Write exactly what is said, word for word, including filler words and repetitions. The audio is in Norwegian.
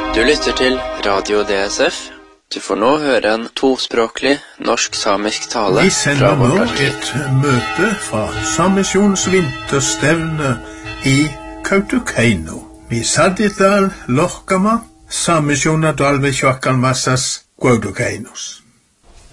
Du lytter til Radio D S F. Du får nå høre en tospråklig norsk-samisk tale Vi fra sender nå vårt arkiv. et møte fra Samisjons vinterstevne i Kautokeino. Vi Sadidal Lohkama, Samisjona Dalve Kjøkkanmassas Gaudokeinos.